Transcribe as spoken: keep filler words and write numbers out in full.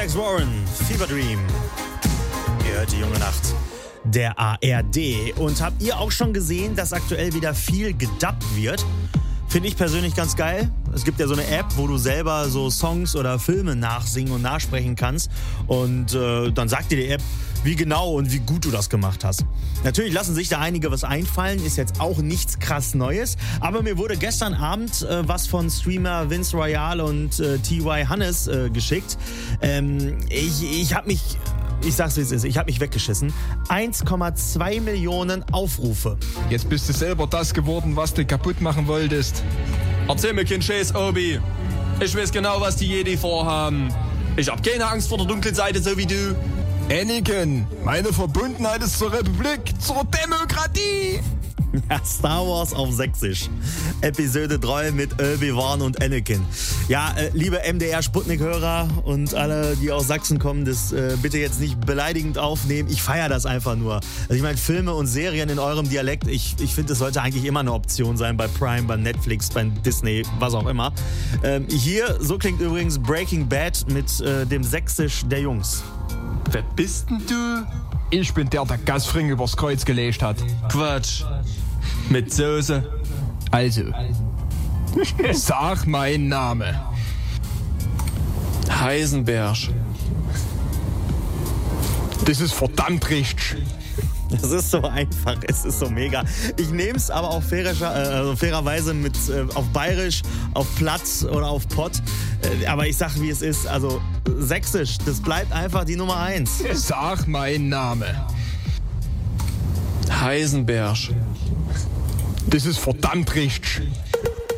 Alex Warren, Fever Dream. Ihr hört die junge Nacht der A R D. Und habt ihr auch schon gesehen, dass aktuell wieder viel gedubbt wird? Finde ich persönlich ganz geil. Es gibt ja so eine App, wo du selber so Songs oder Filme nachsingen und nachsprechen kannst. Und äh, dann sagt dir die App, wie genau und wie gut du das gemacht hast. Natürlich lassen sich da einige was einfallen, ist jetzt auch nichts krass Neues. Aber mir wurde gestern Abend äh, was von Streamer Vince Royale und äh, T Y Hannes äh, geschickt. Ähm, ich ich habe mich... Ich sag's wie es ist, ich habe mich weggeschissen. eins Komma zwei Millionen Aufrufe. Jetzt bist du selber das geworden, was du kaputt machen wolltest. Erzähl mir keinen Scheiß, Obi. Ich weiß genau, was die Jedi vorhaben. Ich hab keine Angst vor der dunklen Seite, so wie du. Anakin, meine Verbundenheit ist zur Republik, zur Demokratie. Ja, Star Wars auf Sächsisch. Episode drei mit Obi-Wan und Anakin. Ja, äh, liebe M D R-Sputnik-Hörer und alle, die aus Sachsen kommen, das äh, bitte jetzt nicht beleidigend aufnehmen. Ich feiere das einfach nur. Also ich meine, Filme und Serien in eurem Dialekt, ich, ich finde, das sollte eigentlich immer eine Option sein bei Prime, bei Netflix, bei Disney, was auch immer. Ähm, hier, so klingt übrigens Breaking Bad mit äh, dem Sächsisch der Jungs. Wer bist denn du? Ich bin der, der Gasfring übers Kreuz gelegt hat. Quatsch. Mit Soße. Also, sag meinen Namen. Heisenberg. Das ist verdammt richtig. Das ist so einfach, es ist so mega. Ich nehme es aber auch fairischer, äh, also fairerweise mit äh, auf Bayerisch, auf Platt oder auf Pott. Äh, aber ich sag, wie es ist. Also Sächsisch, das bleibt einfach die Nummer eins. Sag meinen Namen. Heisenberg. Das ist verdammt richtig.